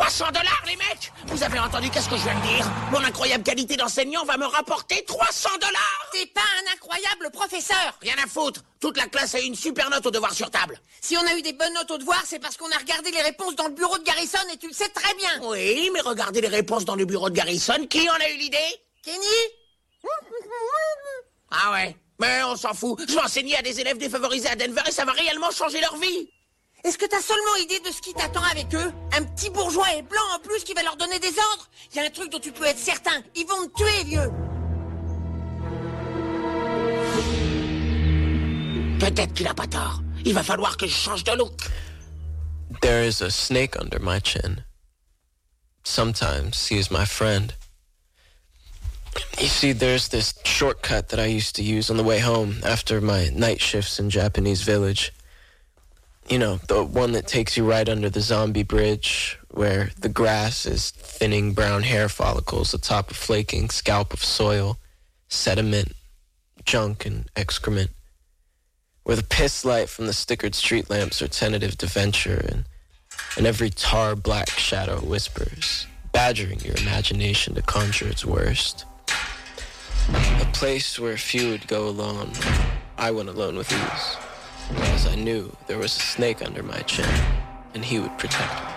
$300, les mecs! Vous avez entendu qu'est-ce que je viens de dire? Mon incroyable qualité d'enseignant va me rapporter $300! T'es pas un incroyable professeur! Rien à foutre! Toute la classe a eu une super note au devoir sur table. Si on a eu des bonnes notes au devoir, c'est parce qu'on a regardé les réponses dans le bureau de Garrison et tu le sais très bien! Oui, mais regardez les réponses dans le bureau de Garrison. Qui en a eu l'idée? Kenny? Ah ouais? Mais on s'en fout. Je vais enseigner à des élèves défavorisés à Denver et ça va réellement changer leur vie. Est-ce que t'as seulement idée de ce qui t'attend avec eux? Un petit bourgeois et blanc en plus qui va leur donner des ordres? Il y a un truc dont tu peux être certain. Ils vont te tuer, vieux. Peut-être qu'il a pas tort. Il va falloir que je change de look. There is a snake under my chin. Sometimes he is my friend. You see, there's this shortcut that I used to use on the way home after my night shifts in Japanese village. You know, the one that takes you right under the zombie bridge, where the grass is thinning brown hair follicles atop a flaking scalp of soil, sediment, junk, and excrement. Where the piss light from the stickered street lamps are tentative to venture, and every tar black shadow whispers, badgering your imagination to conjure its worst. A place where few would go alone. I went alone with ease, because I knew there was a snake under my chin, and he would protect me.